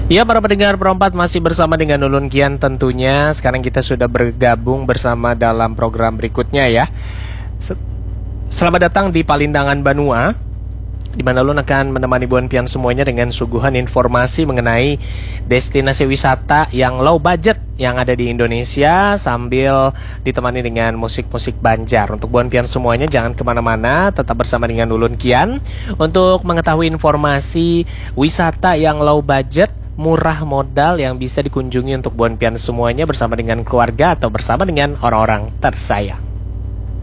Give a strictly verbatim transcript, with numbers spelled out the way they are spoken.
Ya, para pendengar Perempat masih bersama dengan Ulun Kian tentunya. Sekarang kita sudah bergabung bersama dalam program berikutnya ya. Selamat datang di Palindangan Banua, di mana Ulun akan menemani Buan Pian semuanya dengan suguhan informasi mengenai destinasi wisata yang low budget yang ada di Indonesia, sambil ditemani dengan musik-musik Banjar. Untuk Buan Pian semuanya jangan kemana-mana, tetap bersama dengan Ulun Kian untuk mengetahui informasi wisata yang low budget, murah modal yang bisa dikunjungi untuk Buan Pian semuanya bersama dengan keluarga atau bersama dengan orang-orang tersayang.